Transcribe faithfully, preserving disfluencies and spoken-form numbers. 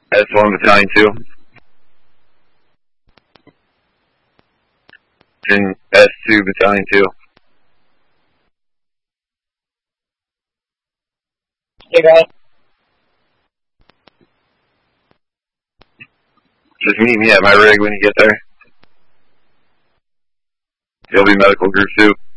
S one Battalion two. In S two Battalion two. Hey, guys. Just meet me at my rig when you get there. You'll be medical group two.